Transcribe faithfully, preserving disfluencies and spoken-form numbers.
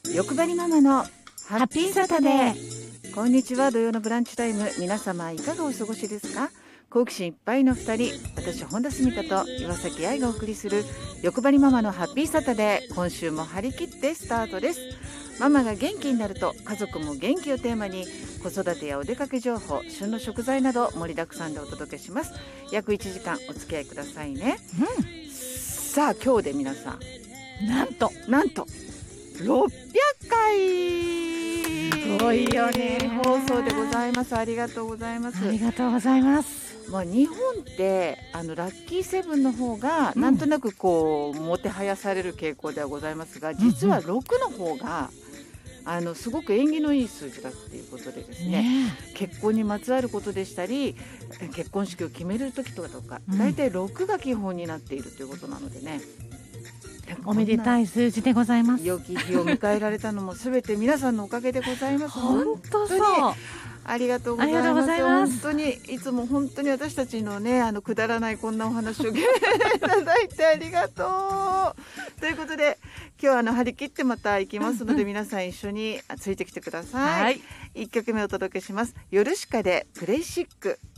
欲張りママのハッピーサタデー。こんにちは。土曜のブランチタイム、皆様いかがお過ごしですか？好奇心いっぱいのふたり、私本田澄香と岩崎愛がお送りする欲張りママのハッピーサタデー。今週も張り切ってスタートです。ママが元気になると家族も元気をテーマに、子育てやお出かけ情報、旬の食材など盛りだくさんでお届けします。約いちじかんお付き合いくださいね、うん、さあ今日で皆さんなんとなんとろっぴゃっかい、 すごいよね放送でございます。ありがとうございます。 ありがとうございます。 まあ、日本ってあのラッキーセブンの方がなんとなくこう、うん、もてはやされる傾向ではございますが、実はろくの方があのすごく縁起のいい数字だっていうことでですね、ね結婚にまつわることでしたり、結婚式を決める時とかだいたいろくが基本になっているということなのでね、 おめでたい数字でございます。 良き日を迎えられたのもすべて皆さんのおかげでございます。 本当そう、 ありがとうございます。本当にいつも本当に私たちのね、あのくだらないこんなお話をいただいてありがとうということで、今日はあの張り切ってまた行きますので、皆さん一緒についてきてください。はい、いっきょくめお届けします。ヨルシカでプレイシック。